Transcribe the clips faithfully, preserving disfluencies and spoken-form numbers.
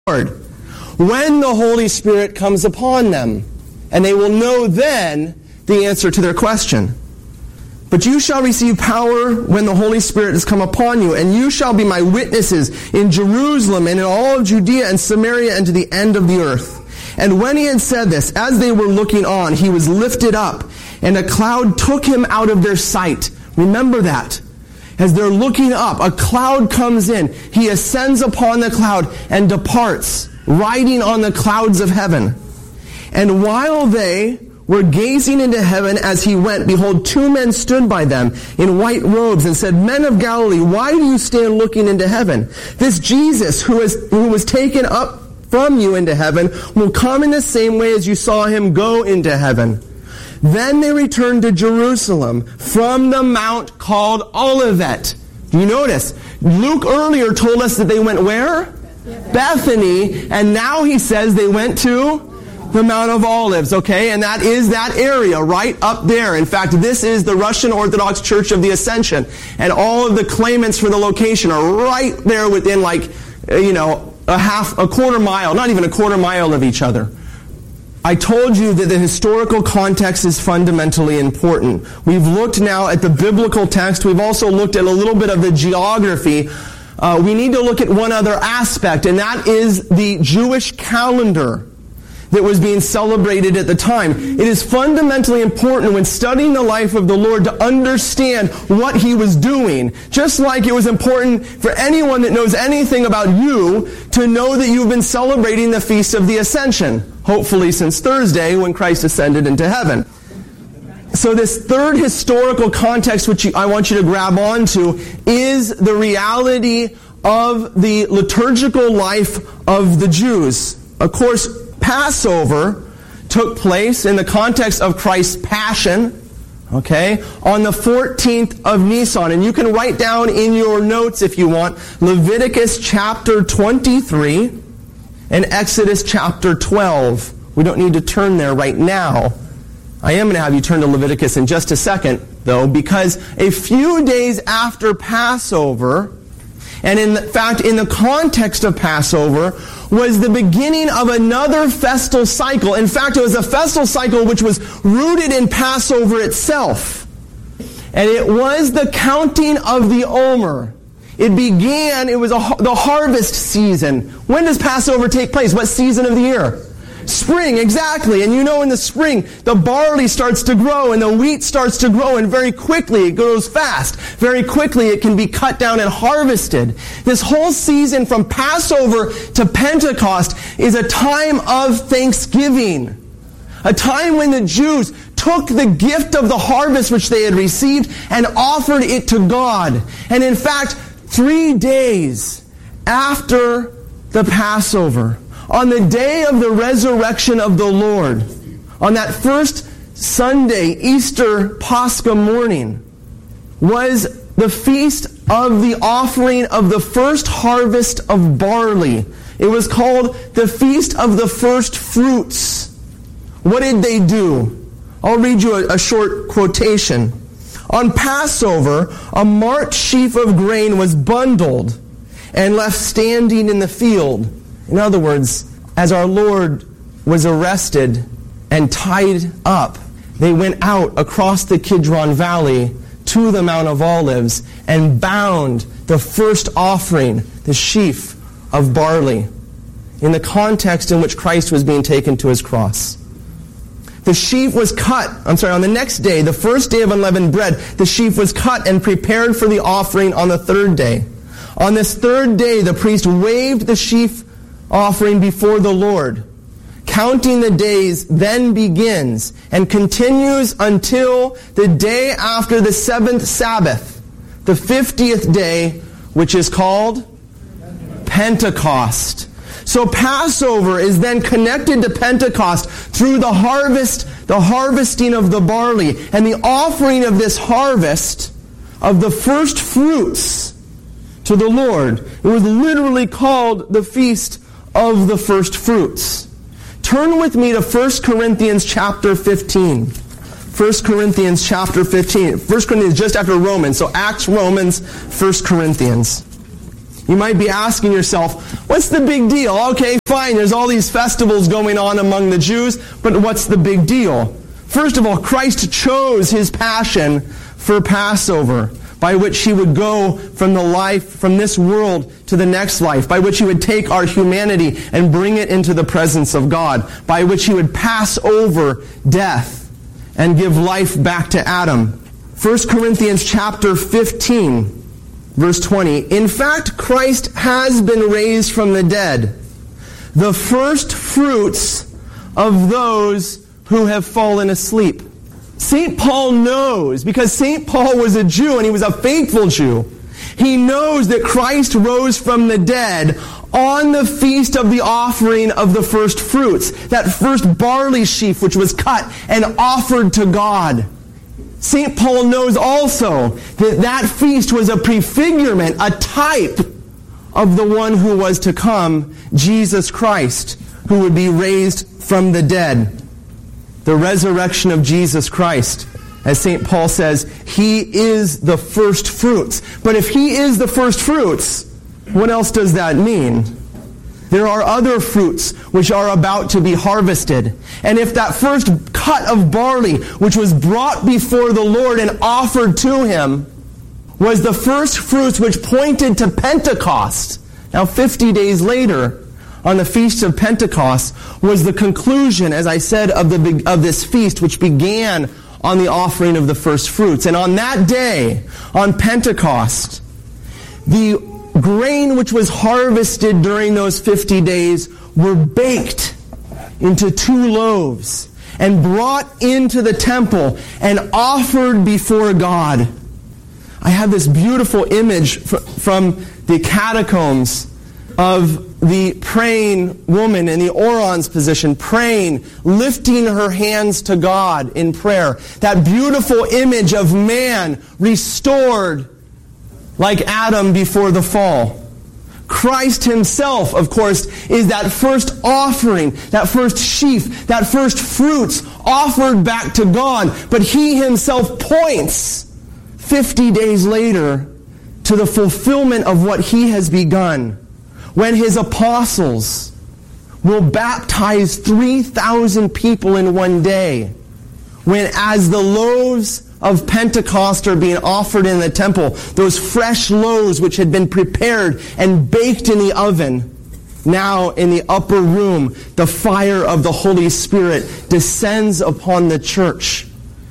Lord when the Holy Spirit comes upon them. And they will know then the answer to their question. But you shall receive power when the Holy Spirit has come upon you, and you shall be my witnesses in Jerusalem and in all of Judea and Samaria and to the end of the earth. And when he had said this, as they were looking on, he was lifted up, and a cloud took him out of their sight. Remember that. As they're looking up, a cloud comes in. He ascends upon the cloud and departs, riding on the clouds of heaven. And while they were gazing into heaven as he went, behold, two men stood by them in white robes and said, Men of Galilee, why do you stand looking into heaven? This Jesus who is who was taken up from you into heaven will come in the same way as you saw him go into heaven. Then they returned to Jerusalem from the mount called Olivet. Do you notice? Luke earlier told us that they went where? Bethany. And now he says they went to the Mount of Olives, okay? And that is that area right up there. In fact, this is the Russian Orthodox Church of the Ascension. And all of the claimants for the location are right there within like, you know, a half, a quarter mile, not even a quarter mile of each other. I told you that the historical context is fundamentally important. We've looked now at the biblical text. We've also looked at a little bit of the geography. Uh, we need to look at one other aspect, and that is the Jewish calendar that was being celebrated at the time. It is fundamentally important when studying the life of the Lord to understand what he was doing. Just like it was important for anyone that knows anything about you to know that you've been celebrating the Feast of the Ascension, hopefully since Thursday when Christ ascended into heaven. So this third historical context which I want you to grab onto is the reality of the liturgical life of the Jews. Of course, Passover took place in the context of Christ's passion, okay, on the fourteenth of Nisan. And you can write down in your notes, if you want, Leviticus chapter twenty-three and Exodus chapter twelve. We don't need to turn there right now. I am going to have you turn to Leviticus in just a second, though, because a few days after Passover, and in fact, in the context of Passover, was the beginning of another festal cycle. In fact, it was a festal cycle which was rooted in Passover itself. And it was the counting of the Omer. It began, it was a, the harvest season. When does Passover take place? What season of the year? Spring, exactly. And you know in the spring, the barley starts to grow and the wheat starts to grow, and very quickly it grows fast. Very quickly it can be cut down and harvested. This whole season from Passover to Pentecost is a time of thanksgiving. A time when the Jews took the gift of the harvest which they had received and offered it to God. And in fact, three days after the Passover, on the day of the resurrection of the Lord, on that first Sunday, Easter Pascha morning, was the feast of the offering of the first harvest of barley. It was called the Feast of the First Fruits. What did they do? I'll read you a, a short quotation. On Passover, a marked sheaf of grain was bundled and left standing in the field. In other words, as our Lord was arrested and tied up, they went out across the Kidron Valley to the Mount of Olives and bound the first offering, the sheaf of barley, in the context in which Christ was being taken to his cross. The sheaf was cut, I'm sorry, on the next day, the first day of unleavened bread, the sheaf was cut and prepared for the offering on the third day. On this third day, the priest waved the sheaf offering before the Lord. Counting the days then begins and continues until the day after the seventh Sabbath, the fiftieth day, which is called Pentecost. So Passover is then connected to Pentecost through the harvest, the harvesting of the barley, and the offering of this harvest of the first fruits to the Lord. It was literally called the Feast of the First Fruits. Turn with me to First Corinthians chapter fifteen. First Corinthians chapter fifteen. First Corinthians just after Romans. So Acts, Romans, First Corinthians. You might be asking yourself, what's the big deal? Okay, fine, there's all these festivals going on among the Jews, but what's the big deal? First of all, Christ chose his passion for Passover, by which he would go from the life, from this world to the next life, by which he would take our humanity and bring it into the presence of God, by which he would pass over death and give life back to Adam. First Corinthians chapter fifteen, verse twenty. In fact, Christ has been raised from the dead, the first fruits of those who have fallen asleep. Saint Paul knows, because Saint Paul was a Jew and he was a faithful Jew, he knows that Christ rose from the dead on the feast of the offering of the first fruits, that first barley sheaf which was cut and offered to God. Saint Paul knows also that that feast was a prefigurement, a type of the one who was to come, Jesus Christ, who would be raised from the dead. The resurrection of Jesus Christ, as Saint Paul says, he is the first fruits. But if he is the first fruits, what else does that mean? There are other fruits which are about to be harvested. And if that first cut of barley, which was brought before the Lord and offered to him, was the first fruits which pointed to Pentecost, now fifty days later, on the Feast of Pentecost, was the conclusion, as I said, of the of this feast, which began on the offering of the first fruits. And on that day, on Pentecost, the grain which was harvested during those fifty days were baked into two loaves and brought into the temple and offered before God. I have this beautiful image from the catacombs of the praying woman in the Orion's position, praying, lifting her hands to God in prayer. That beautiful image of man restored like Adam before the fall. Christ himself, of course, is that first offering, that first sheaf, that first fruits offered back to God. But he himself points fifty days later to the fulfillment of what he has begun, when his apostles will baptize three thousand people in one day, when as the loaves of Pentecost are being offered in the temple, those fresh loaves which had been prepared and baked in the oven, now in the upper room, the fire of the Holy Spirit descends upon the church,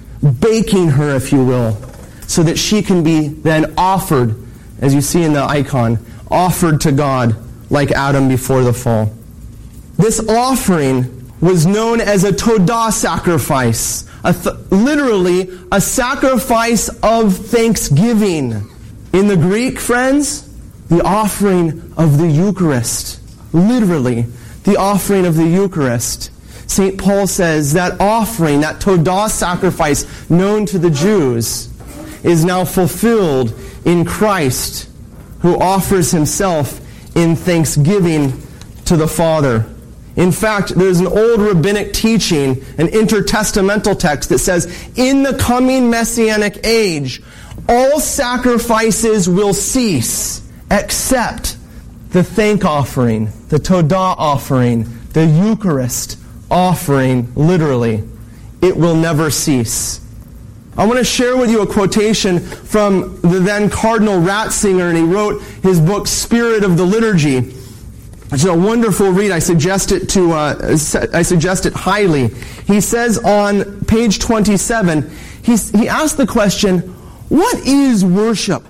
baking her, if you will, so that she can be then offered, as you see in the icon, offered to God like Adam before the fall. This offering was known as a Todah sacrifice, a th- literally a sacrifice of thanksgiving. In the Greek, friends, the offering of the Eucharist. Literally, the offering of the Eucharist. Saint Paul says that offering, that Todah sacrifice known to the Jews, is now fulfilled in Christ, who offers himself in thanksgiving to the Father. In fact, there's an old rabbinic teaching, an intertestamental text that says, in the coming Messianic age, all sacrifices will cease except the thank offering, the Todah offering, the Eucharist offering, literally. It will never cease. I want to share with you a quotation from the then Cardinal Ratzinger, and he wrote his book, Spirit of the Liturgy. It's a wonderful read. I suggest it to. Uh, I suggest it highly. He says on page twenty-seven, he's, he asked the question, "What is worship?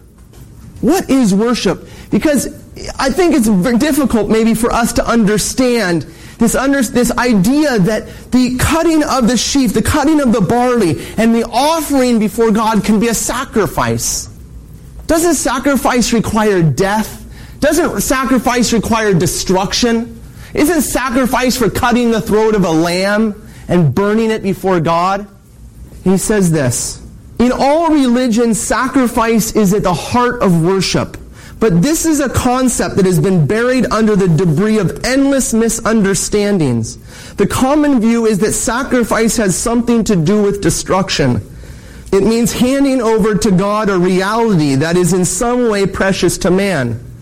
What is worship?" Because I think it's very difficult, maybe, for us to understand this under, this idea that the cutting of the sheaf, the cutting of the barley, and the offering before God can be a sacrifice. Doesn't sacrifice require death? Doesn't sacrifice require destruction? Isn't sacrifice for cutting the throat of a lamb and burning it before God? He says this, in all religions, sacrifice is at the heart of worship. But this is a concept that has been buried under the debris of endless misunderstandings. The common view is that sacrifice has something to do with destruction. It means handing over to God a reality that is in some way precious to man.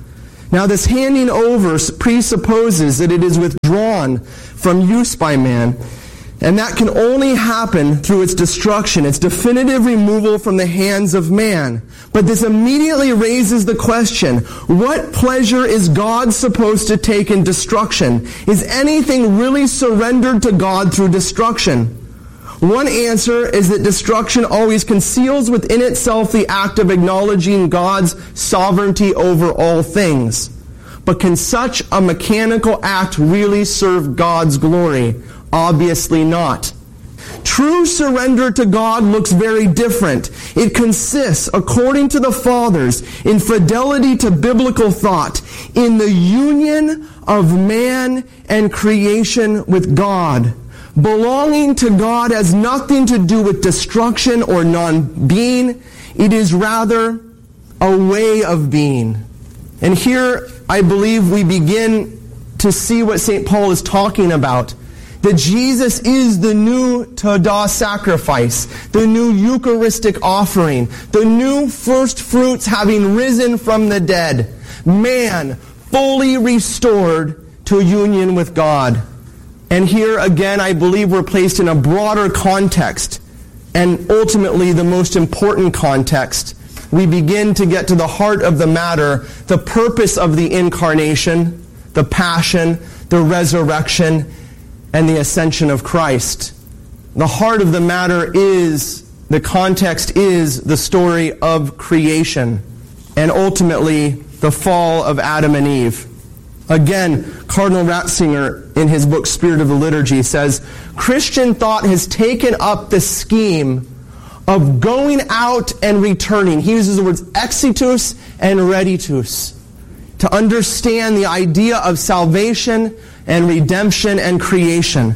Now, this handing over presupposes that it is withdrawn from use by man, and that can only happen through its destruction, its definitive removal from the hands of man. But this immediately raises the question, what pleasure is God supposed to take in destruction? Is anything really surrendered to God through destruction? One answer is that destruction always conceals within itself the act of acknowledging God's sovereignty over all things. But can such a mechanical act really serve God's glory? Obviously not. True surrender to God looks very different. It consists, according to the Fathers, in fidelity to biblical thought, in the union of man and creation with God. Belonging to God has nothing to do with destruction or non-being. It is rather a way of being. And here, I believe we begin to see what Saint Paul is talking about. That Jesus is the new Todah sacrifice, the new Eucharistic offering, the new first fruits having risen from the dead. Man fully restored to union with God. And here again, I believe we're placed in a broader context, and ultimately the most important context. We begin to get to the heart of the matter, the purpose of the incarnation, the passion, the resurrection, and the ascension of Christ. The heart of the matter is, the context is the story of creation, and ultimately the fall of Adam and Eve. Again, Cardinal Ratzinger, in his book Spirit of the Liturgy, says, Christian thought has taken up the scheme of going out and returning. He uses the words exitus and reditus to understand the idea of salvation and redemption and creation.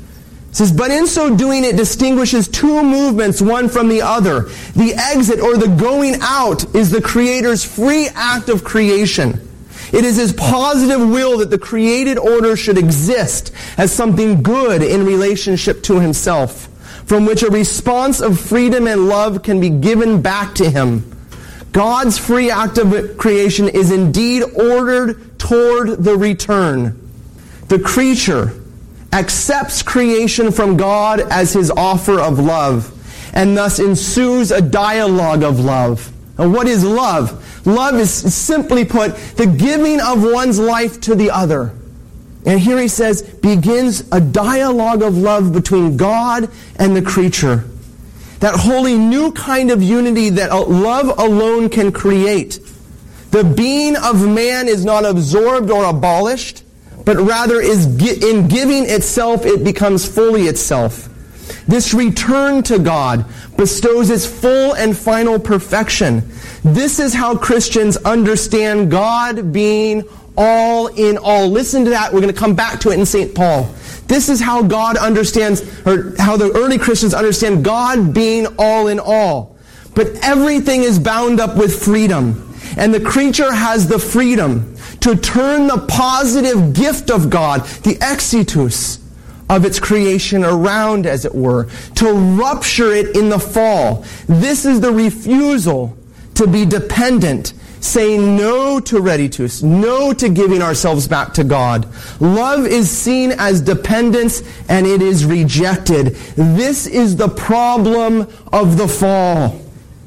It says, but in so doing it distinguishes two movements, one from the other. The exit, or the going out, is the Creator's free act of creation. It is His positive will that the created order should exist as something good in relationship to Himself, from which a response of freedom and love can be given back to Him. God's free act of creation is indeed ordered toward the return. The creature accepts creation from God as His offer of love, and thus ensues a dialogue of love. And what is love? Love is, simply put, the giving of one's life to the other. And here he says, begins a dialogue of love between God and the creature. That wholly new kind of unity that love alone can create. The being of man is not absorbed or abolished, but rather is in giving itself, it becomes fully itself. This return to God bestows its full and final perfection. This is how Christians understand God being all in all. Listen to that. We're going to come back to it in Saint Paul. This is how God understands, or how the early Christians understand God being all in all. But everything is bound up with freedom. And the creature has the freedom to turn the positive gift of God, the exitus of its creation around, as it were, to rupture it in the fall. This is the refusal to be dependent, saying no to reditus, no to giving ourselves back to God. Love is seen as dependence, and it is rejected. This is the problem of the fall.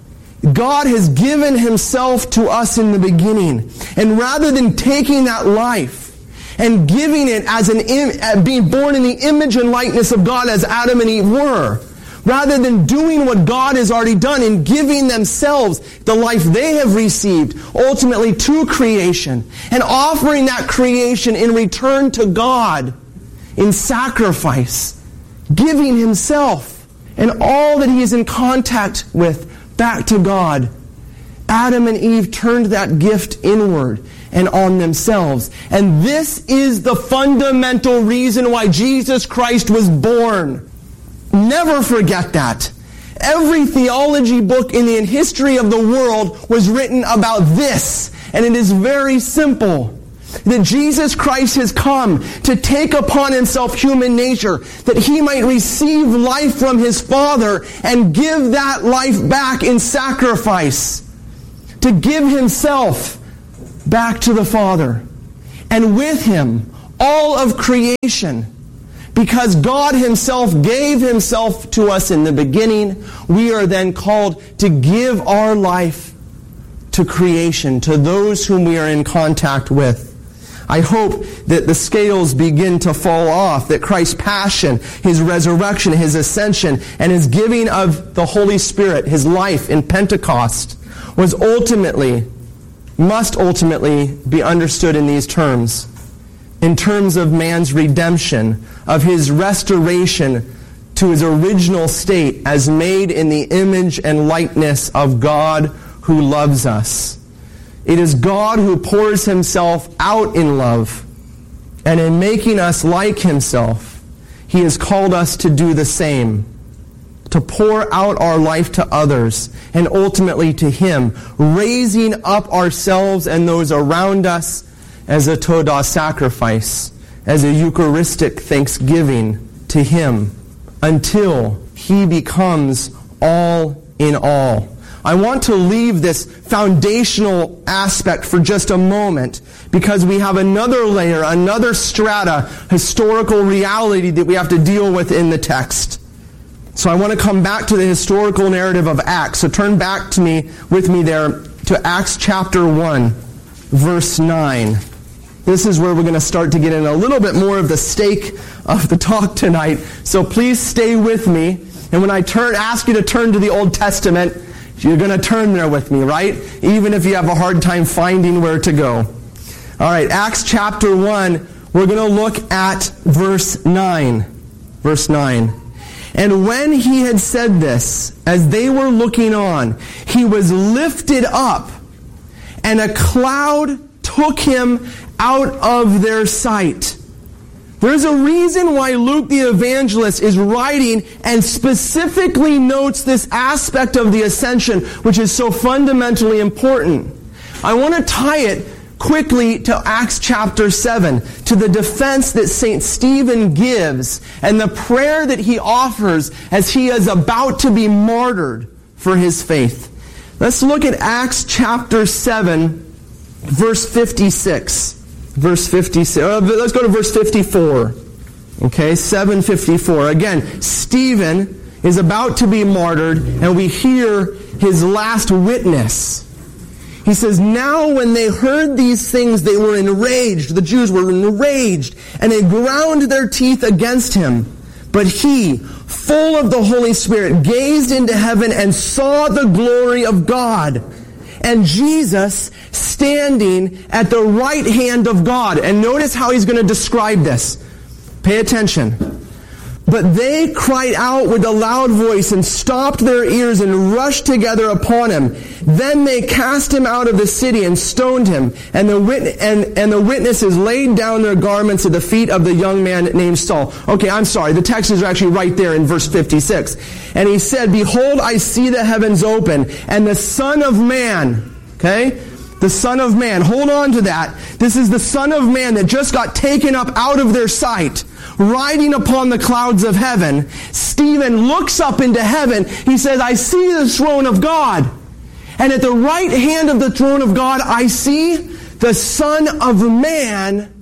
God has given Himself to us in the beginning, and rather than taking that life and giving it as an im- being born in the image and likeness of God as Adam and Eve were, rather than doing what God has already done in giving themselves the life they have received, ultimately to creation, and offering that creation in return to God in sacrifice, giving Himself and all that He is in contact with back to God. Adam and Eve turned that gift inward and on themselves. And this is the fundamental reason why Jesus Christ was born. Never forget that. Every theology book in the history of the world was written about this. And it is very simple. That Jesus Christ has come to take upon Himself human nature, that He might receive life from His Father and give that life back in sacrifice. To give Himself back to the Father. And with him, all of creation. Because God himself gave himself to us in the beginning, we are then called to give our life to creation, to those whom we are in contact with. I hope that the scales begin to fall off, that Christ's passion, his resurrection, his ascension, and his giving of the Holy Spirit, his life in Pentecost, was ultimately, must ultimately be understood in these terms. In terms of man's redemption, of his restoration to his original state as made in the image and likeness of God who loves us. It is God who pours himself out in love, and in making us like himself, he has called us to do the same, to pour out our life to others, and ultimately to him, raising up ourselves and those around us as a Todah sacrifice, as a Eucharistic thanksgiving to him, until he becomes all in all. I want to leave this foundational aspect for just a moment because we have another layer, another strata, historical reality that we have to deal with in the text. So I want to come back to the historical narrative of Acts. So turn back to me, with me there, to Acts chapter one, verse nine. This is where we're going to start to get in a little bit more of the stake of the talk tonight. So please stay with me. And when I turn, ask you to turn to the Old Testament, you're going to turn there with me, right? Even if you have a hard time finding where to go. All right, Acts chapter one, we're going to look at verse nine. Verse nine. And when he had said this, as they were looking on, he was lifted up, and a cloud took him out of their sight. There's a reason why Luke the evangelist is writing and specifically notes this aspect of the ascension, which is so fundamentally important. I want to tie it quickly to Acts chapter seven, to the defense that Saint Stephen gives and the prayer that he offers as he is about to be martyred for his faith. Let's look at Acts chapter seven, verse fifty-six. Verse fifty-six. Uh, let's go to verse fifty-four. Okay, seven fifty-four. Again, Stephen is about to be martyred, and we hear his last witness. He says, now when they heard these things, they were enraged. The Jews were enraged, and they ground their teeth against him. But he, full of the Holy Spirit, gazed into heaven and saw the glory of God, and Jesus standing at the right hand of God. And notice how he's going to describe this. Pay attention. But they cried out with a loud voice and stopped their ears and rushed together upon him. Then they cast him out of the city and stoned him. And the wit- and, and the witnesses laid down their garments at the feet of the young man named Saul. Okay, I'm sorry. The text is actually right there in verse fifty-six. And he said, behold, I see the heavens open, and the Son of Man, okay? The Son of Man. Hold on to that. This is the Son of Man that just got taken up out of their sight, riding upon the clouds of heaven. Stephen looks up into heaven. He says, I see the throne of God. And at the right hand of the throne of God, I see the Son of Man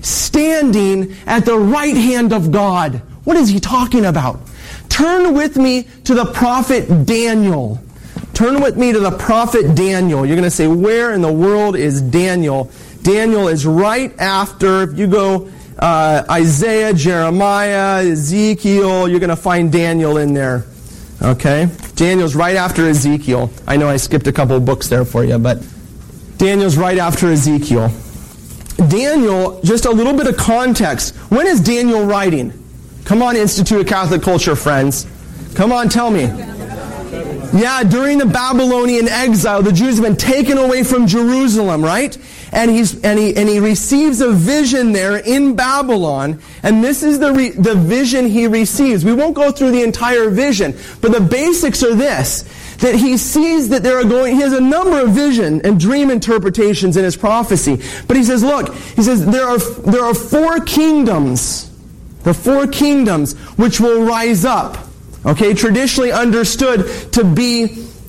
standing at the right hand of God. What is he talking about? Turn with me to the prophet Daniel. Turn with me to the prophet Daniel. You're going to say, where in the world is Daniel? Daniel is right after, if you go uh, Isaiah, Jeremiah, Ezekiel, you're going to find Daniel in there. Okay? Daniel's right after Ezekiel. I know I skipped a couple of books there for you, but Daniel's right after Ezekiel. Daniel, just a little bit of context. When is Daniel writing? Come on, Institute of Catholic Culture friends. Come on, tell me. Yeah, during the Babylonian exile, the Jews have been taken away from Jerusalem, right? And he's and he and he receives a vision there in Babylon, and this is the re, the vision he receives. We won't go through the entire vision, but the basics are this: that he sees that there are going. He has a number of vision and dream interpretations in his prophecy, but he says, "Look," he says, "there are there are four kingdoms, the four kingdoms which will rise up." Okay, traditionally understood to be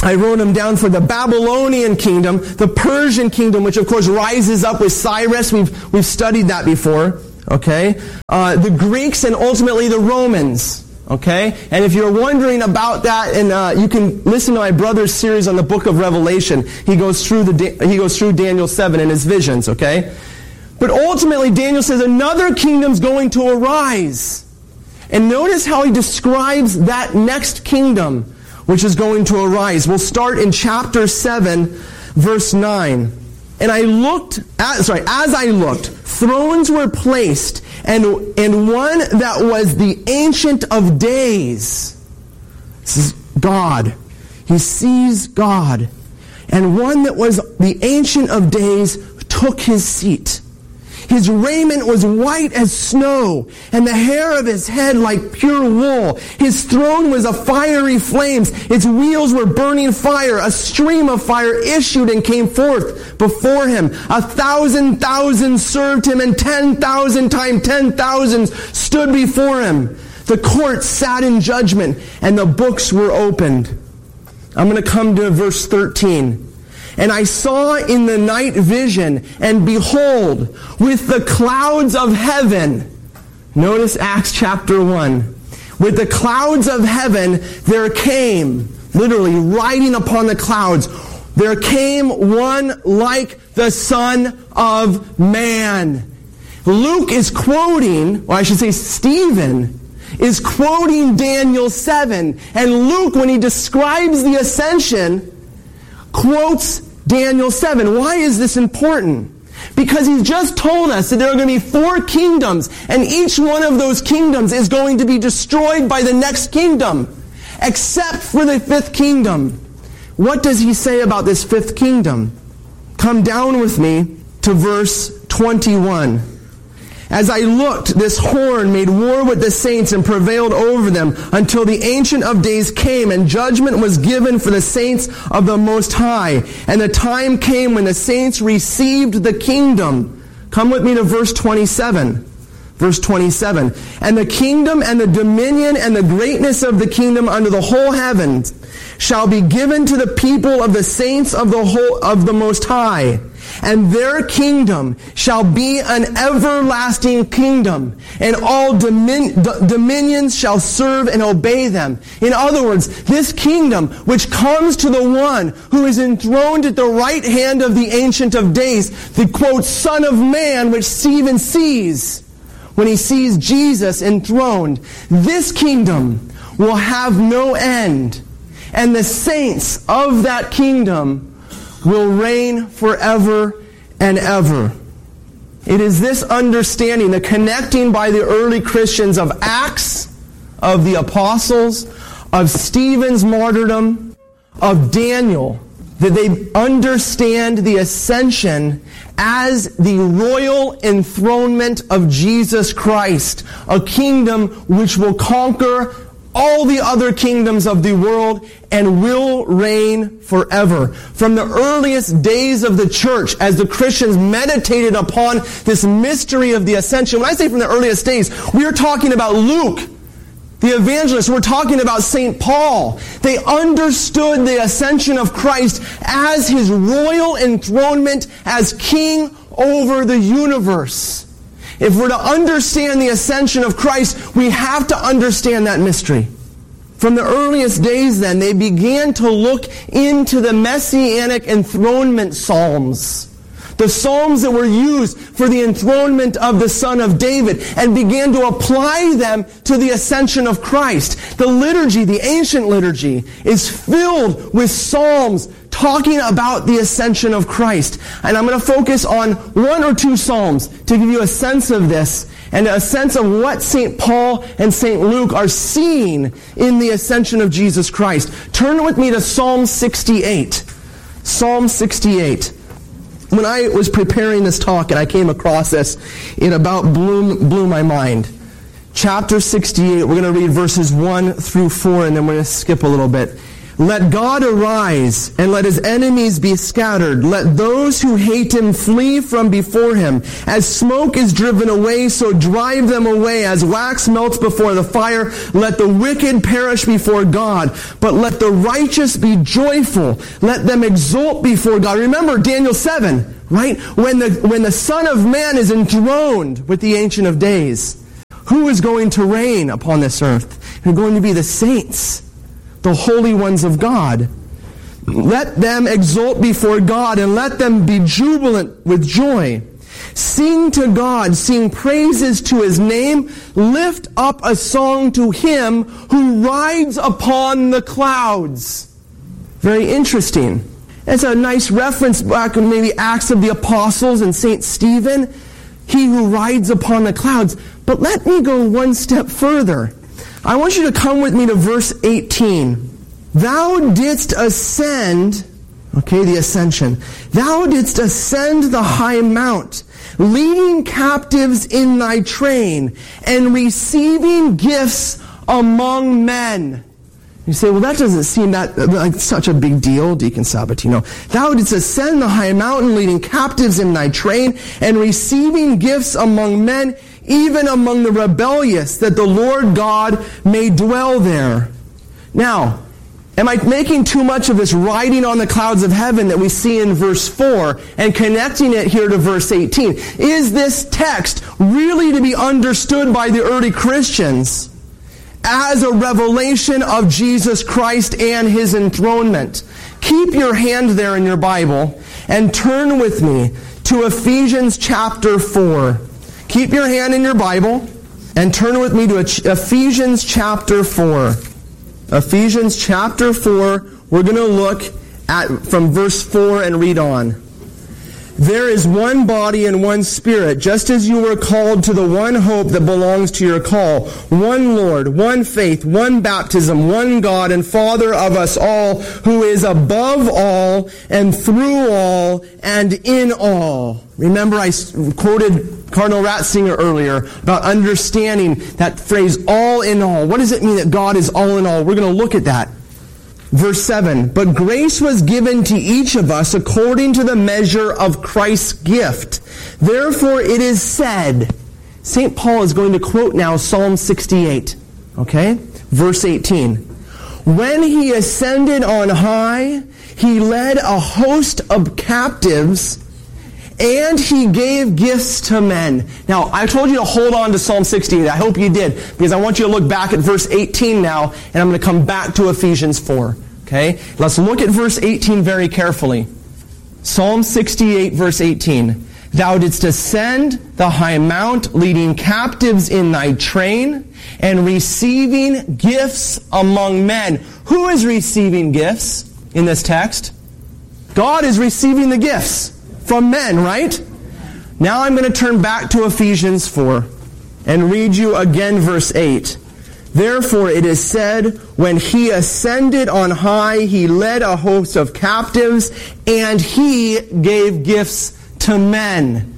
I wrote them down for the Babylonian kingdom, the Persian kingdom, which of course rises up with Cyrus. We've, we've studied that before. Okay? Uh, the Greeks and ultimately the Romans. Okay? And if you're wondering about that, and uh, you can listen to my brother's series on the book of Revelation. He goes through the he goes through Daniel seven in his visions, okay? But ultimately, Daniel says another kingdom's going to arise. And notice how he describes that next kingdom, which is going to arise. We'll start in chapter seven, verse nine. And I looked, at, sorry, as I looked, thrones were placed, and, and one that was the Ancient of Days. This is God. He sees God. And one that was the Ancient of Days took his seat. His raiment was white as snow, and the hair of his head like pure wool. His throne was a fiery flames. Its wheels were burning fire. A stream of fire issued and came forth before him. A thousand thousand served him, and ten thousand times ten thousand stood before him. The court sat in judgment, and the books were opened. I'm going to come to verse thirteen. And I saw in the night vision, and behold, with the clouds of heaven, notice Acts chapter one, with the clouds of heaven there came, literally riding upon the clouds, there came one like the Son of Man. Luke is quoting, or I should say Stephen, is quoting Daniel seven. And Luke, when he describes the ascension, quotes Daniel seven. Why is this important? Because he's just told us that there are going to be four kingdoms, and each one of those kingdoms is going to be destroyed by the next kingdom, except for the fifth kingdom. What does he say about this fifth kingdom? Come down with me to verse twenty-one. As I looked, this horn made war with the saints and prevailed over them until the Ancient of Days came, and judgment was given for the saints of the Most High. And the time came when the saints received the kingdom. Come with me to verse twenty-seven. Verse twenty-seven. And the kingdom and the dominion and the greatness of the kingdom under the whole heavens shall be given to the people of the saints of the whole of the Most High. And their kingdom shall be an everlasting kingdom, and all domin- d- dominions shall serve and obey them. In other words, this kingdom, which comes to the one who is enthroned at the right hand of the Ancient of Days, the, quote, Son of Man, which Stephen sees when he sees Jesus enthroned, this kingdom will have no end. And the saints of that kingdom will reign forever and ever. It is this understanding, the connecting by the early Christians of Acts, of the apostles, of Stephen's martyrdom, of Daniel, that they understand the ascension as the royal enthronement of Jesus Christ, a kingdom which will conquer all the other kingdoms of the world and will reign forever. From the earliest days of the church, as the Christians meditated upon this mystery of the ascension, when I say from the earliest days, we are talking about Luke, the evangelist. We're talking about Saint Paul. They understood the ascension of Christ as his royal enthronement as king over the universe. If we're to understand the ascension of Christ, we have to understand that mystery. From the earliest days then, they began to look into the messianic enthronement psalms, the psalms that were used for the enthronement of the Son of David, and began to apply them to the ascension of Christ. The liturgy, the ancient liturgy, is filled with psalms talking about the ascension of Christ. And I'm going to focus on one or two psalms to give you a sense of this and a sense of what Saint Paul and Saint Luke are seeing in the ascension of Jesus Christ. Turn with me to Psalm sixty-eight. Psalm sixty-eight. When I was preparing this talk and I came across this, it about blew, blew my mind. Chapter sixty-eight, we're going to read verses one through four, and then we're going to skip a little bit. Let God arise, and let his enemies be scattered. Let those who hate him flee from before him. As smoke is driven away, so drive them away. As wax melts before the fire, let the wicked perish before God. But let the righteous be joyful. Let them exult before God. Remember Daniel seven, right? When the, when the Son of Man is enthroned with the Ancient of Days, who is going to reign upon this earth? They're going to be the saints, the holy ones of God. Let them exult before God, and let them be jubilant with joy. Sing to God, sing praises to his name. Lift up a song to him who rides upon the clouds. Very interesting. It's a nice reference back in maybe Acts of the Apostles and Saint Stephen. He who rides upon the clouds. But let me go one step further. I want you to come with me to verse eighteen. Thou didst ascend, okay, the ascension. Thou didst ascend the high mount, leading captives in thy train, and receiving gifts among men. You say, well, that doesn't seem that like such a big deal, Deacon Sabatino. Thou didst ascend the high mountain, leading captives in thy train, and receiving gifts among men, even among the rebellious, that the Lord God may dwell there. Now, am I making too much of this riding on the clouds of heaven that we see in verse four and connecting it here to verse eighteen? Is this text really to be understood by the early Christians as a revelation of Jesus Christ and his enthronement? Keep your hand there in your Bible and turn with me to Ephesians chapter four. Keep your hand in your Bible and turn with me to Ephesians chapter four. Ephesians chapter four, we're going to look at from verse four and read on. There is one body and one Spirit, just as you were called to the one hope that belongs to your call. One Lord, one faith, one baptism, one God and Father of us all, who is above all and through all and in all. Remember I quoted Cardinal Ratzinger earlier about understanding that phrase, all in all. What does it mean that God is all in all? We're going to look at that. Verse seven, but grace was given to each of us according to the measure of Christ's gift. Therefore it is said, Saint Paul is going to quote now Psalm sixty-eight. Okay? Verse eighteen. When he ascended on high, he led a host of captives, and he gave gifts to men. Now, I told you to hold on to Psalm sixty-eight. I hope you did, because I want you to look back at verse eighteen now, and I'm going to come back to Ephesians four. Okay? Let's look at verse eighteen very carefully. Psalm sixty-eight, verse eighteen. Thou didst ascend the high mount, leading captives in thy train, and receiving gifts among men. Who is receiving gifts in this text? God is receiving the gifts from men, right? Now I'm going to turn back to Ephesians four and read you again verse eight. Therefore it is said, when he ascended on high, he led a host of captives, and he gave gifts to men.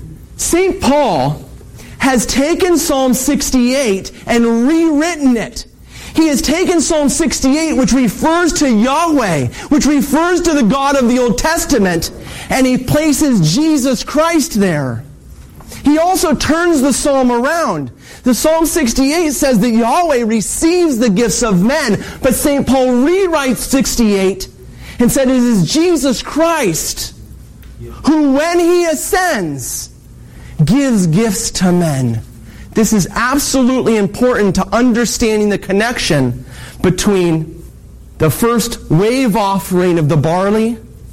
Saint Paul has taken Psalm sixty-eight and rewritten it. He has taken Psalm sixty-eight, which refers to Yahweh, which refers to the God of the Old Testament, and he places Jesus Christ there. He also turns the psalm around. The Psalm sixty-eight says that Yahweh receives the gifts of men, but Saint Paul rewrites sixty-eight and said it is Jesus Christ who, when he ascends, gives gifts to men. This is absolutely important to understanding the connection between the first wave offering of the barley,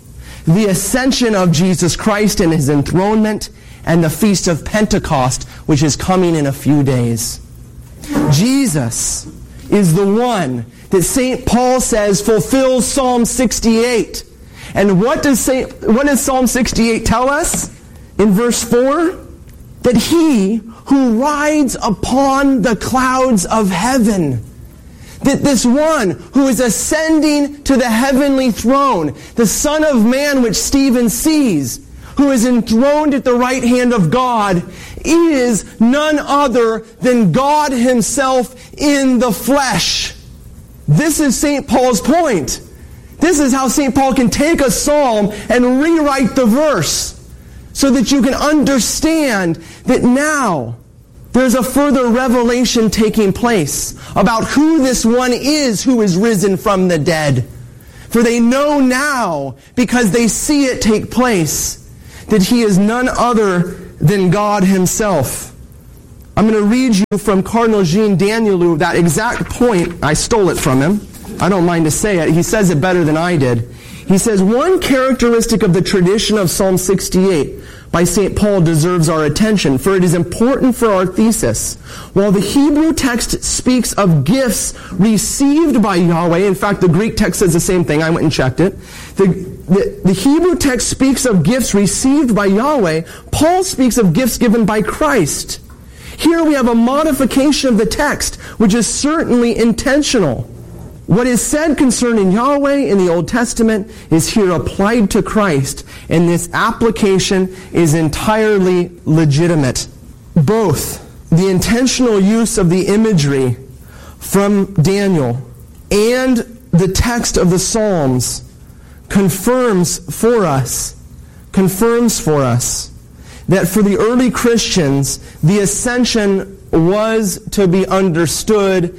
the ascension of Jesus Christ and his enthronement, and the Feast of Pentecost, which is coming in a few days. Jesus is the one that Saint Paul says fulfills Psalm sixty-eight. And what does Saint, what does Psalm sixty-eight tell us in verse four? That he who rides upon the clouds of heaven, that this one who is ascending to the heavenly throne, the Son of Man which Stephen sees, who is enthroned at the right hand of God, is none other than God himself in the flesh. This is Saint Paul's point. This is how Saint Paul can take a psalm and rewrite the verse so that you can understand that now there's a further revelation taking place about who this one is who is risen from the dead. For they know now, because they see it take place, that he is none other than God himself. I'm going to read you from Cardinal Jean Danielou that exact point. I stole it from him. I don't mind to say it. He says it better than I did. He says, one characteristic of the tradition of Psalm sixty-eight by Saint Paul deserves our attention, for it is important for our thesis. While the Hebrew text speaks of gifts received by Yahweh, in fact, the Greek text says the same thing. I went and checked it. The, the, the Hebrew text speaks of gifts received by Yahweh. Paul speaks of gifts given by Christ. Here we have a modification of the text, which is certainly intentional. What is said concerning Yahweh in the Old Testament is here applied to Christ, and this application is entirely legitimate. Both the intentional use of the imagery from Daniel and the text of the Psalms confirms for us, confirms for us that for the early Christians, the ascension was to be understood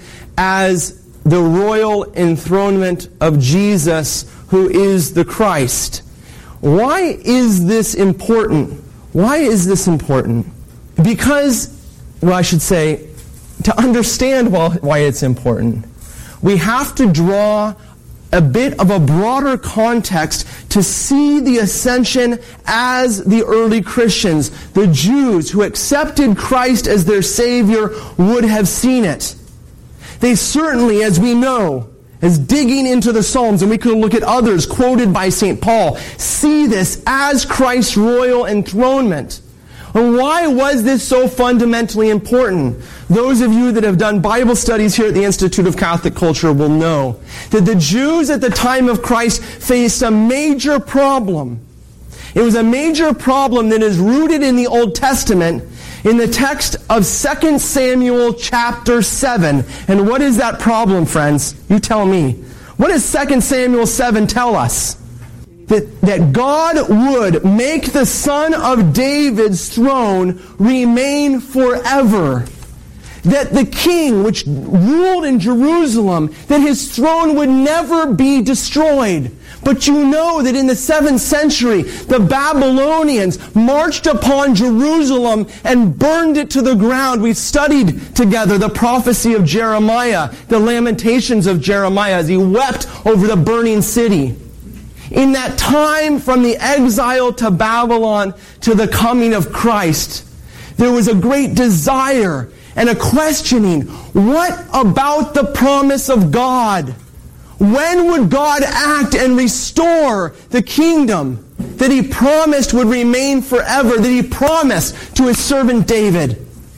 as the royal enthronement of Jesus, who is the Christ. Why is this important? Why is this important? Because, well, I should say, to understand why it's important, we have to draw a bit of a broader context to see the ascension as the early Christians, the Jews who accepted Christ as their Savior, would have seen it. They certainly, as we know, as digging into the Psalms, and we could look at others quoted by Saint Paul, see this as Christ's royal enthronement. And why was this so fundamentally important? Those of you that have done Bible studies here at the Institute of Catholic Culture will know that the Jews at the time of Christ faced a major problem. It was a major problem that is rooted in the Old Testament, in the text of Second Samuel chapter seven. And what is that problem, friends? You tell me. What does Second Samuel seven tell us? That, that God would make the son of David's throne remain forever. That the king which ruled in Jerusalem, that his throne would never be destroyed. But you know that in the seventh century, the Babylonians marched upon Jerusalem and burned it to the ground. We've studied together the prophecy of Jeremiah, the lamentations of Jeremiah as he wept over the burning city. In that time from the exile to Babylon to the coming of Christ, there was a great desire and a questioning. What about the promise of God? When would God act and restore the kingdom that he promised would remain forever, that he promised to his servant David?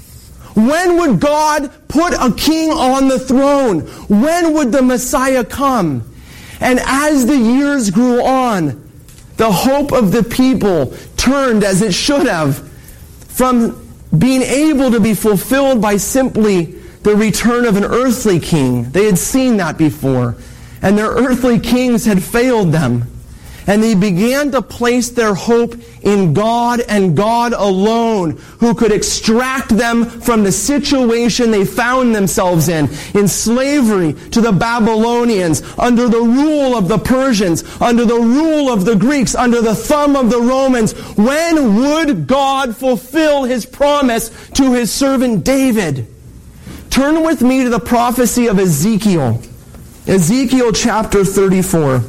When would God put a king on the throne? When would the Messiah come? And as the years grew on, the hope of the people turned, as it should have, from being able to be fulfilled by simply the return of an earthly king. They had seen that before. And their earthly kings had failed them. And they began to place their hope in God and God alone, who could extract them from the situation they found themselves in, in slavery to the Babylonians, under the rule of the Persians, under the rule of the Greeks, under the thumb of the Romans. When would God fulfill his promise to his servant David? Turn with me to the prophecy of Ezekiel. Ezekiel chapter thirty-four.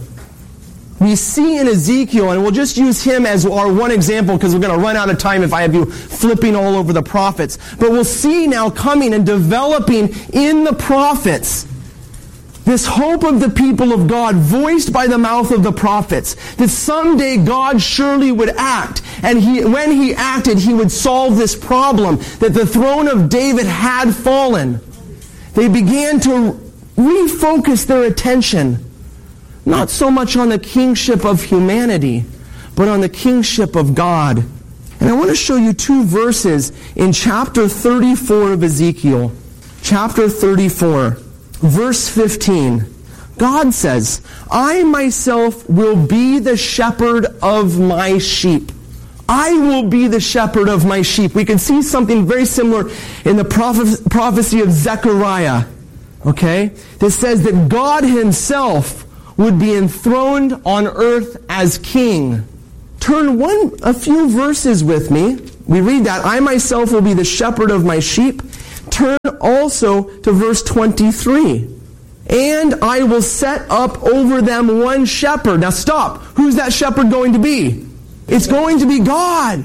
We see in Ezekiel, and we'll just use him as our one example because we're going to run out of time if I have you flipping all over the prophets. But we'll see now coming and developing in the prophets this hope of the people of God voiced by the mouth of the prophets, that someday God surely would act, and he, when he acted, he would solve this problem, that the throne of David had fallen. They began to refocus their attention not so much on the kingship of humanity, but on the kingship of God. And I want to show you two verses in chapter thirty-four of Ezekiel. Chapter thirty-four. verse fifteen, God says, I myself will be the shepherd of my sheep. I will be the shepherd of my sheep. We can see something very similar in the prophe- prophecy of Zechariah. Okay? That says that God himself would be enthroned on earth as king. Turn one, a few verses with me. We read that, I myself will be the shepherd of my sheep. Turn also to verse twenty-three. And I will set up over them one shepherd. Now stop. Who's that shepherd going to be? It's going to be God.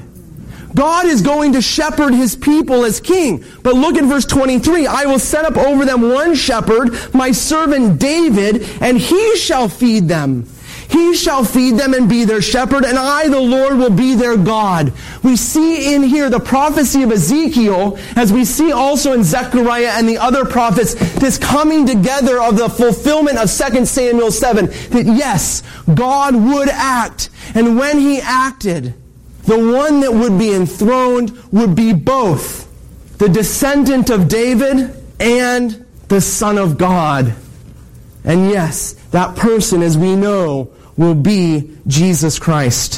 God is going to shepherd his people as king. But look at verse twenty-three. I will set up over them one shepherd, my servant David, and he shall feed them. He shall feed them and be their shepherd, and I, the Lord, will be their God. We see in here the prophecy of Ezekiel, as we see also in Zechariah and the other prophets, this coming together of the fulfillment of Second Samuel seven, that yes, God would act. And when he acted, the one that would be enthroned would be both the descendant of David and the Son of God. And yes, that person, as we know, will be Jesus Christ.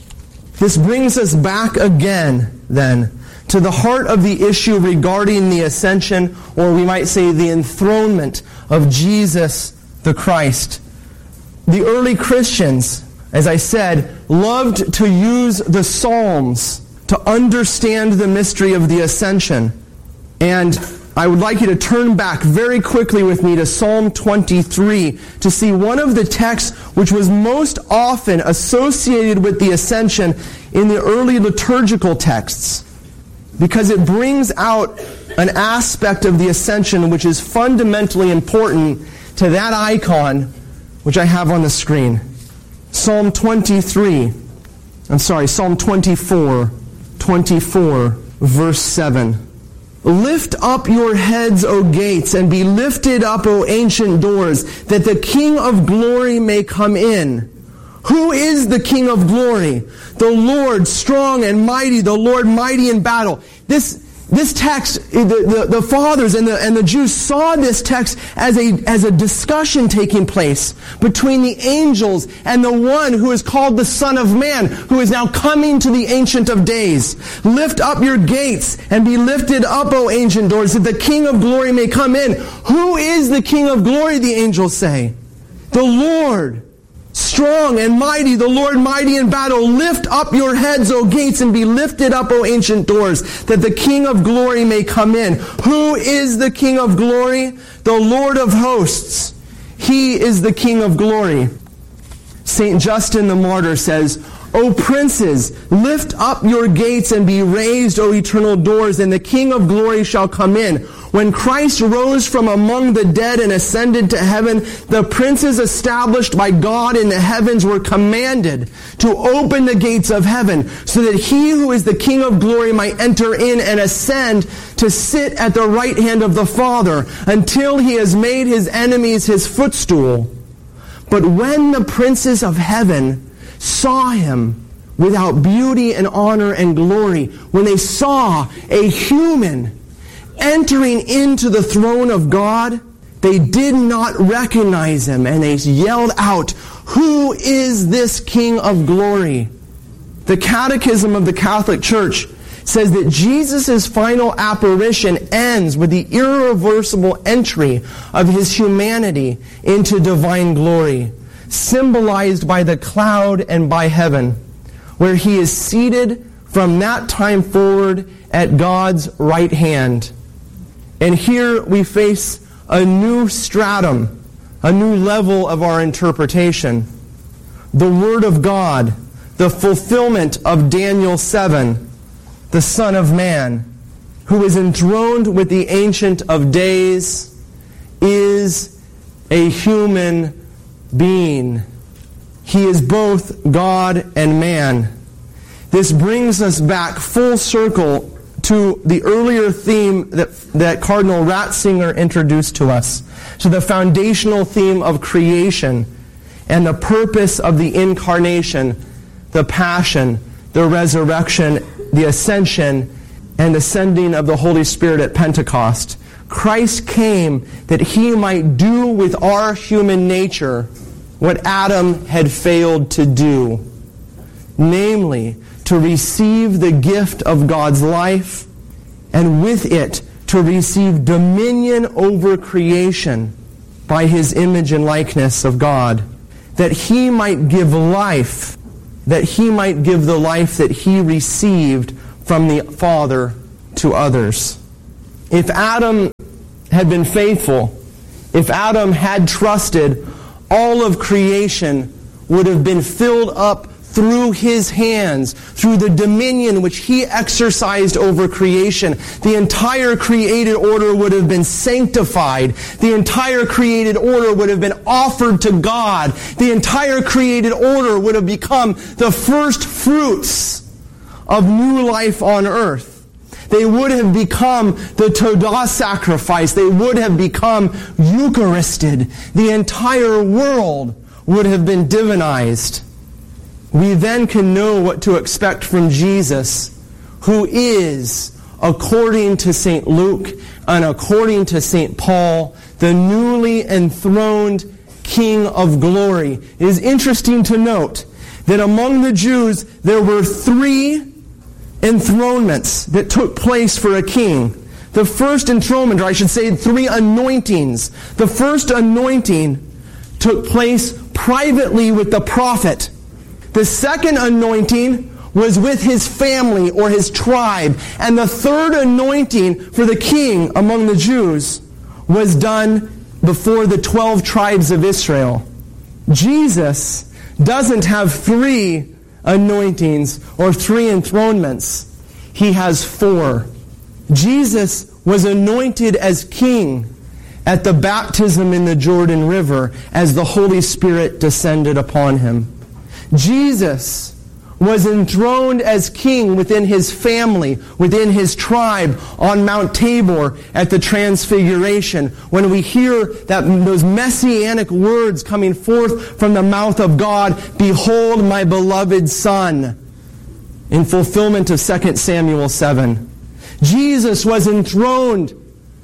This brings us back again, then, to the heart of the issue regarding the ascension, or we might say the enthronement of Jesus the Christ. The early Christians, as I said, loved to use the Psalms to understand the mystery of the ascension. And I would like you to turn back very quickly with me to Psalm twenty-three to see one of the texts which was most often associated with the ascension in the early liturgical texts, because it brings out an aspect of the ascension which is fundamentally important to that icon which I have on the screen. Psalm twenty-three, I'm sorry, Psalm twenty-four, twenty-four, verse seven. Lift up your heads, O gates, and be lifted up, O ancient doors, that the King of glory may come in. Who is the King of glory? The Lord strong and mighty, the Lord mighty in battle. This This text, the, the, the fathers and the, and the Jews saw this text as a, as a discussion taking place between the angels and the one who is called the Son of Man, who is now coming to the Ancient of Days. Lift up your gates and be lifted up, O ancient doors, that the King of glory may come in. Who is the King of glory, the angels say? The Lord. Strong and mighty, the Lord mighty in battle. Lift up your heads, O gates, and be lifted up, O ancient doors, that the King of glory may come in. Who is the King of glory? The Lord of hosts. He is the King of glory. Saint Justin the Martyr says, O princes, lift up your gates and be raised, O eternal doors, and the King of glory shall come in. When Christ rose from among the dead and ascended to heaven, the princes established by God in the heavens were commanded to open the gates of heaven, so that he who is the King of glory might enter in and ascend to sit at the right hand of the Father, until he has made his enemies his footstool. But when the princes of heaven saw him without beauty and honor and glory, when they saw a human entering into the throne of God, they did not recognize him, and they yelled out, "Who is this King of glory?" The Catechism of the Catholic Church says that Jesus' final apparition ends with the irreversible entry of his humanity into divine glory, symbolized by the cloud and by heaven, where he is seated from that time forward at God's right hand. And here we face a new stratum, a new level of our interpretation. The Word of God, the fulfillment of Daniel seven, the Son of Man, who is enthroned with the Ancient of Days, is a human being. He is both God and man. This brings us back full circle to the earlier theme that, that Cardinal Ratzinger introduced to us, to the foundational theme of creation and the purpose of the incarnation, the passion, the resurrection, the ascension, and the sending of the Holy Spirit at Pentecost, Christ came that he might do with our human nature what Adam had failed to do, namely, to receive the gift of God's life, and with it, to receive dominion over creation by his image and likeness of God, that he might give life, that he might give the life that he received from the Father to others. If Adam had been faithful, if Adam had trusted, all of creation would have been filled up through his hands, through the dominion which he exercised over creation. The entire created order would have been sanctified. The entire created order would have been offered to God. The entire created order would have become the first fruits of new life on earth. They would have become the Todah sacrifice. They would have become Eucharisted. The entire world would have been divinized. We then can know what to expect from Jesus, who is, according to Saint Luke and according to Saint Paul, the newly enthroned King of glory. It is interesting to note that among the Jews there were three enthronements that took place for a king. The first enthronement, or I should say three anointings. The first anointing took place privately with the prophet. The second anointing was with his family or his tribe. And the third anointing for the king among the Jews was done before the twelve tribes of Israel. Jesus doesn't have three anointings or three enthronements. He has four. Jesus was anointed as king at the baptism in the Jordan River as the Holy Spirit descended upon him. Jesus was enthroned as king within his family, within his tribe, on Mount Tabor at the Transfiguration. When we hear that those messianic words coming forth from the mouth of God, "Behold my beloved Son," in fulfillment of Second Samuel seven. Jesus was enthroned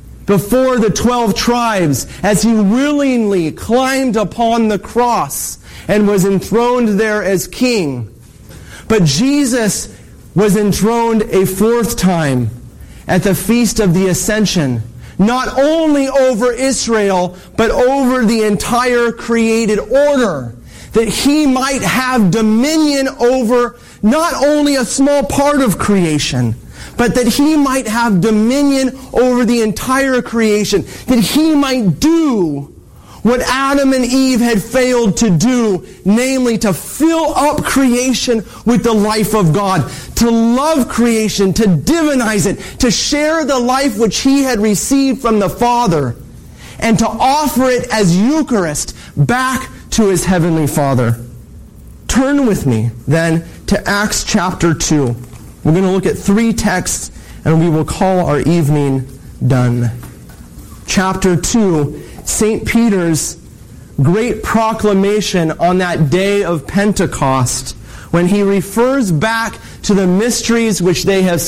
before the twelve tribes as he willingly climbed upon the cross and was enthroned there as king. But Jesus was enthroned a fourth time at the Feast of the Ascension, not only over Israel, but over the entire created order, that he might have dominion over not only a small part of creation, but that he might have dominion over the entire creation, that he might do what Adam and Eve had failed to do, namely to fill up creation with the life of God, to love creation, to divinize it, to share the life which he had received from the Father, and to offer it as Eucharist back to his heavenly Father. Turn with me then to Acts chapter two. We're going to look at three texts and we will call our evening done. Chapter two, Saint Peter's great proclamation on that day of Pentecost, when he refers back to the mysteries which they have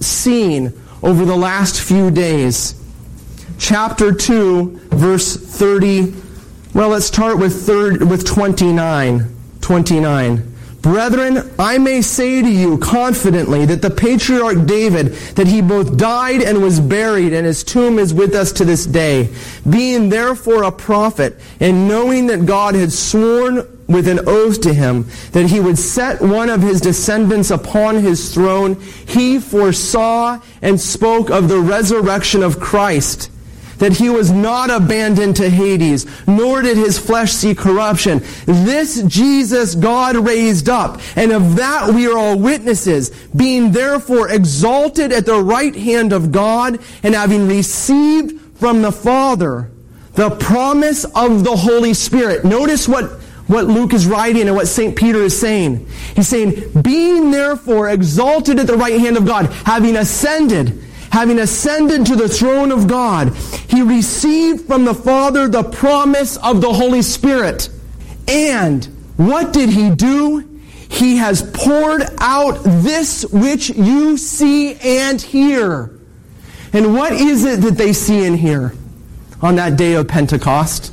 seen over the last few days. Chapter two, verse thirty. Well, let's start with third, with twenty-nine. twenty-nine. Brethren, I may say to you confidently that the patriarch David, that he both died and was buried, and his tomb is with us to this day. Being therefore a prophet, and knowing that God had sworn with an oath to him that he would set one of his descendants upon his throne, he foresaw and spoke of the resurrection of Christ, that he was not abandoned to Hades, nor did his flesh see corruption. This Jesus God raised up, and of that we are all witnesses, being therefore exalted at the right hand of God, and having received from the Father the promise of the Holy Spirit. Notice what, what Luke is writing and what Saint Peter is saying. He's saying, being therefore exalted at the right hand of God, having ascended, Having ascended to the throne of God, he received from the Father the promise of the Holy Spirit. And what did he do? He has poured out this which you see and hear. And what is it that they see and hear on that day of Pentecost?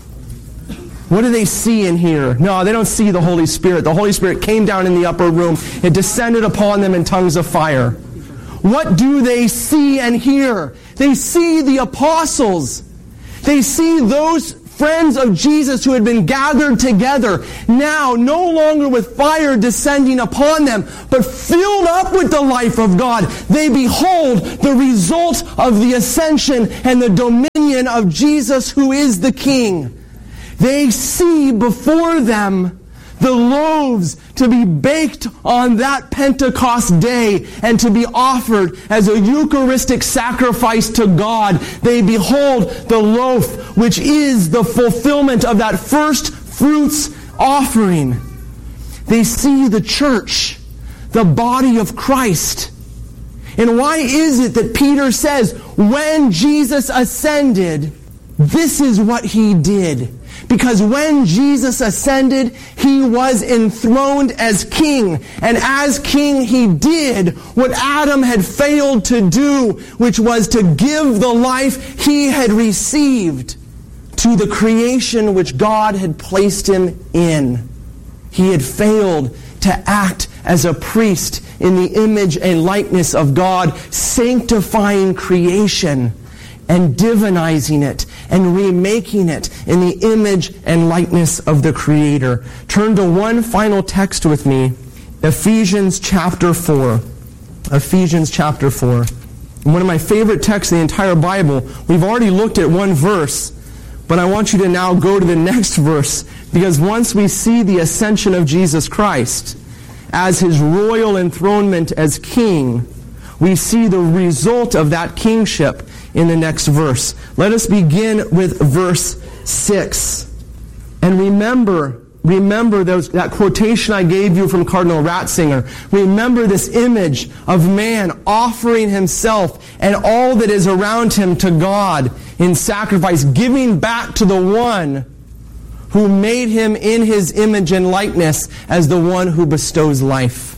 What do they see and hear? No, they don't see the Holy Spirit. The Holy Spirit came down in the upper room. It descended upon them in tongues of fire. What do they see and hear? They see the apostles. They see those friends of Jesus who had been gathered together, now no longer with fire descending upon them, but filled up with the life of God. They behold the result of the ascension and the dominion of Jesus, who is the King. They see before them the loaves to be baked on that Pentecost day and to be offered as a Eucharistic sacrifice to God. They behold the loaf, which is the fulfillment of that first fruits offering. They see the church, the body of Christ. And why is it that Peter says, when Jesus ascended, this is what he did? Because when Jesus ascended, he was enthroned as king. And as king, he did what Adam had failed to do, which was to give the life he had received to the creation which God had placed him in. He had failed to act as a priest in the image and likeness of God, sanctifying creation and divinizing it and remaking it in the image and likeness of the Creator. Turn to one final text with me, Ephesians chapter four. Ephesians chapter four. One of my favorite texts in the entire Bible. We've already looked at one verse, but I want you to now go to the next verse, because once we see the ascension of Jesus Christ as his royal enthronement as king, we see the result of that kingship in the next verse. Let us begin with verse six. And remember, remember those, that quotation I gave you from Cardinal Ratzinger. Remember this image of man offering himself and all that is around him to God in sacrifice, giving back to the one who made him in his image and likeness as the one who bestows life.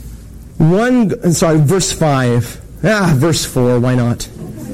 One, sorry, verse five. Ah, verse four, why not?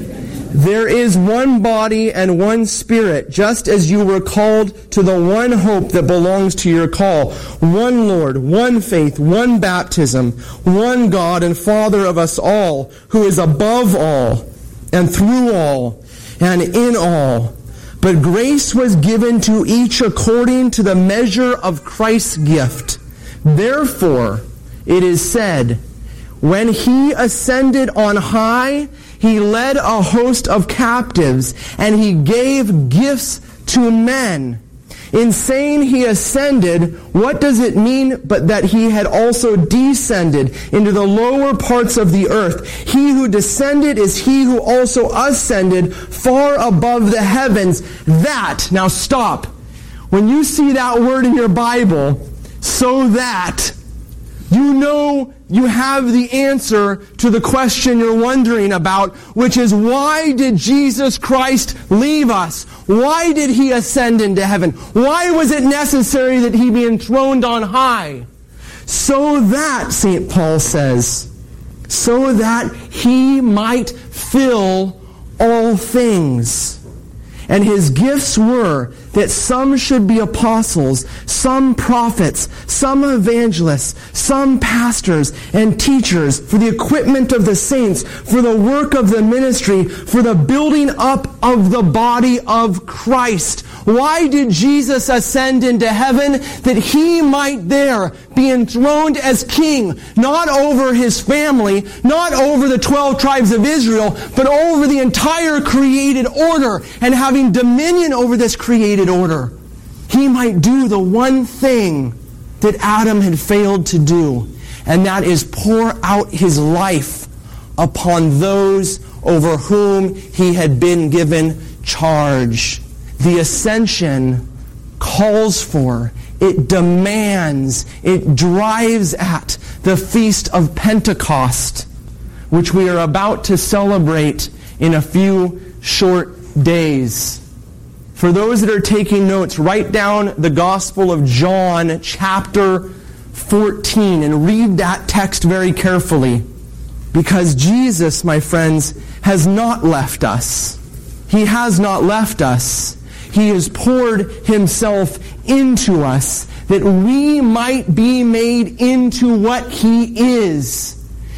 There is one body and one Spirit, just as you were called to the one hope that belongs to your call. One Lord, one faith, one baptism, one God and Father of us all, who is above all, and through all, and in all. But grace was given to each according to the measure of Christ's gift. Therefore, it is said, when he ascended on high, he led a host of captives, and he gave gifts to men. In saying he ascended, what does it mean but that he had also descended into the lower parts of the earth? He who descended is he who also ascended far above the heavens. That, now stop. When you see that word in your Bible, so that, you know you have the answer to the question you're wondering about, which is, why did Jesus Christ leave us? Why did he ascend into heaven? Why was it necessary that he be enthroned on high? So that, Saint Paul says, so that he might fill all things. And his gifts were that some should be apostles, some prophets, some evangelists, some pastors and teachers, for the equipment of the saints, for the work of the ministry, for the building up of the body of Christ. Why did Jesus ascend into heaven? That he might there be enthroned as king, not over his family, not over the twelve tribes of Israel, but over the entire created order, and having dominion over this created order, he might do the one thing that Adam had failed to do, and that is pour out his life upon those over whom he had been given charge. The ascension calls for, it demands, it drives at the Feast of Pentecost, which we are about to celebrate in a few short days. For those that are taking notes, write down the Gospel of John, chapter fourteen, and read that text very carefully. Because Jesus, my friends, has not left us. He has not left us. He has poured himself into us that we might be made into what he is.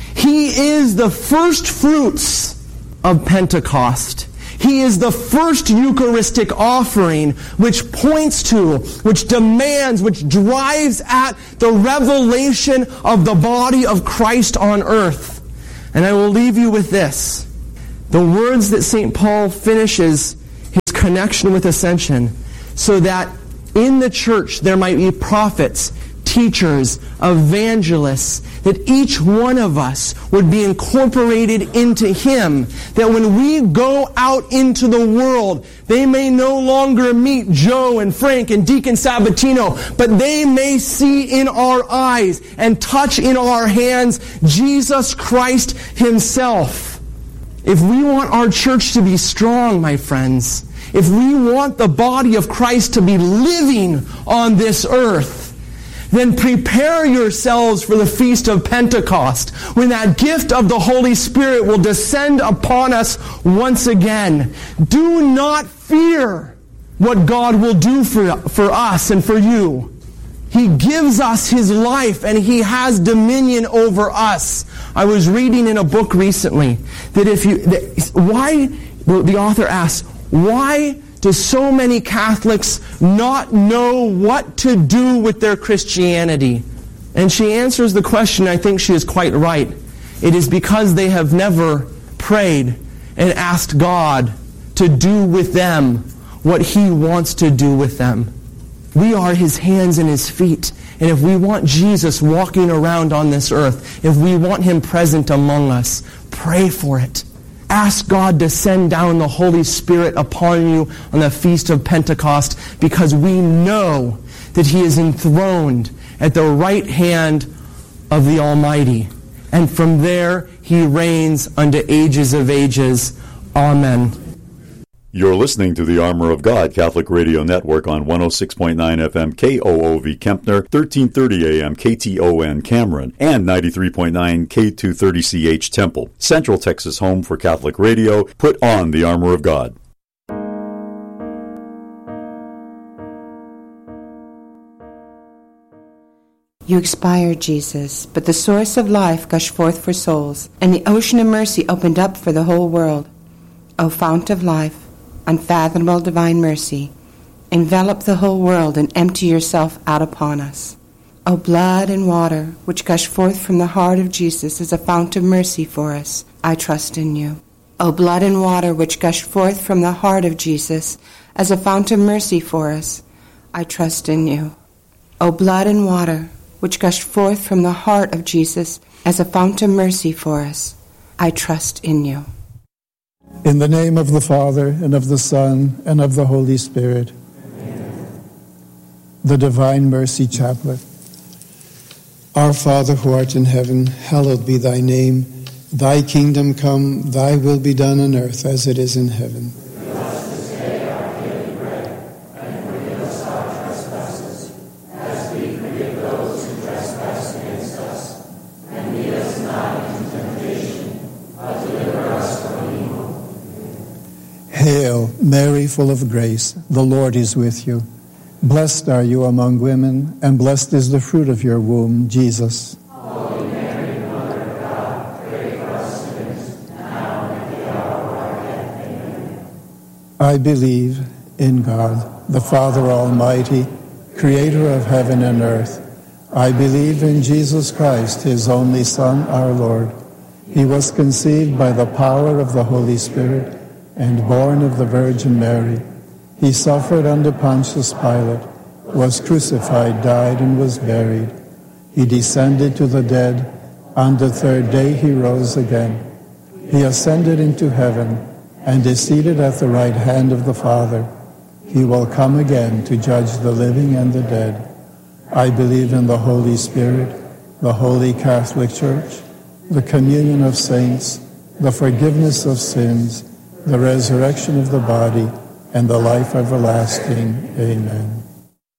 He is the first fruits of Pentecost. He is the first Eucharistic offering which points to, which demands, which drives at the revelation of the body of Christ on earth. And I will leave you with this. The words that Saint Paul finishes his connection with ascension, so that in the church there might be prophets, teachers, evangelists, that each one of us would be incorporated into him, that when we go out into the world, they may no longer meet Joe and Frank and Deacon Sabatino, but they may see in our eyes and touch in our hands Jesus Christ himself. If we want our church to be strong, my friends, if we want the body of Christ to be living on this earth, then prepare yourselves for the Feast of Pentecost, when that gift of the Holy Spirit will descend upon us once again. Do not fear what God will do for, for us and for you. He gives us his life and he has dominion over us. I was reading in a book recently that if you, that, why, the author asks, why do so many Catholics not know what to do with their Christianity? And she answers the question, I think she is quite right. It is because they have never prayed and asked God to do with them what he wants to do with them. We are his hands and his feet. And if we want Jesus walking around on this earth, if we want him present among us, pray for it. Ask God to send down the Holy Spirit upon you on the Feast of Pentecost, because we know that he is enthroned at the right hand of the Almighty. And from there he reigns unto ages of ages. Amen. You're listening to the Armor of God Catholic Radio Network on one oh six point nine F M K O O V Kempner, thirteen thirty A M K T O N Cameron, and ninety-three point nine K two thirty C H Temple. Central Texas home for Catholic radio. Put on the Armor of God. You expired, Jesus, but the source of life gushed forth for souls, and the ocean of mercy opened up for the whole world. O fount of life, unfathomable divine mercy, envelop the whole world and empty yourself out upon us. O blood and water, which gush forth from the heart of Jesus as a fount of mercy for us, I trust in you. O blood and water, which gush forth from the heart of Jesus as a fount of mercy for us, I trust in you. O blood and water, which gushed forth from the heart of Jesus as a fount of mercy for us, I trust in you. In the name of the Father, and of the Son, and of the Holy Spirit. Amen. The Divine Mercy Chaplet. Our Father who art in heaven, hallowed be thy name. Thy kingdom come, thy will be done on earth as it is in heaven. Give us this day our daily bread, and forgive us our trespasses, as we forgive those who trespass against us. And lead us not into temptation, but deliver us from evil. Hail, Mary, full of grace, the Lord is with you. Blessed are you among women, and blessed is the fruit of your womb, Jesus. Holy Mary, Mother of God, pray for us sinners, now and at the hour of our death. Amen. I believe in God, the Father Almighty, creator of heaven and earth. I believe in Jesus Christ, his only Son, our Lord. He was conceived by the power of the Holy Spirit, and born of the Virgin Mary. He suffered under Pontius Pilate, was crucified, died, and was buried. He descended to the dead. On the third day he rose again. He ascended into heaven, and is seated at the right hand of the Father. He will come again to judge the living and the dead. I believe in the Holy Spirit, the Holy Catholic Church, the communion of saints, the forgiveness of sins, the resurrection of the body, and the life everlasting. Amen.